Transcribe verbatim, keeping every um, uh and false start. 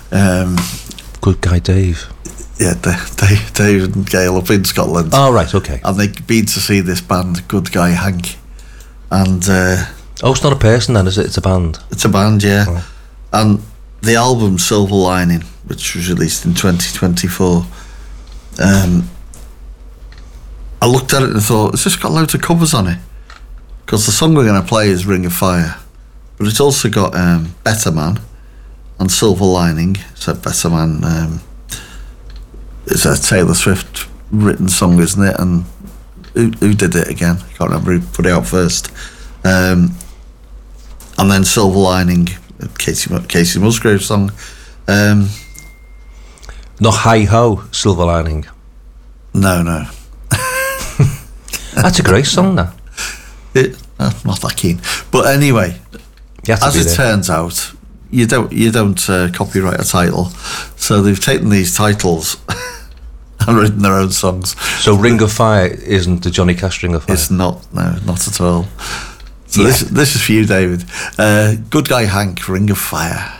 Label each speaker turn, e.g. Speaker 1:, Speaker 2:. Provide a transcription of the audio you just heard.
Speaker 1: Um,
Speaker 2: Good Guy Dave.
Speaker 1: Yeah, Dave, Dave and Gail up in Scotland.
Speaker 2: Oh, right, okay.
Speaker 1: And they'd been to see this band, Good Guy Hank. And... Uh,
Speaker 2: oh, it's not a person then, is it? It's a band?
Speaker 1: It's a band, yeah.
Speaker 2: Oh.
Speaker 1: And the album Silver Lining, which was released in twenty twenty-four, um, I looked at it and thought, it's just got loads of covers on it. Because the song we're going to play is Ring of Fire. But it's also got um, Better Man and Silver Lining. So Better Man... Um, it's a Taylor Swift written song, isn't it? And who, who did it again? I can't remember who put it out first. Um, and then Silver Lining, Casey, Casey Musgrave song. Um,
Speaker 2: Not Hi Ho, Silver Lining.
Speaker 1: No, no.
Speaker 2: That's a great song, that.
Speaker 1: It, uh, not that keen. But anyway, as it there. turns out, you don't you don't uh, copyright a title. So they've taken these titles and written their own songs.
Speaker 2: So Ring of Fire isn't the Johnny Cash Ring of Fire?
Speaker 1: It's not, no, not at all. So
Speaker 2: yeah.
Speaker 1: this, this is for you, David. Uh, Good Guy Hank, Ring of Fire.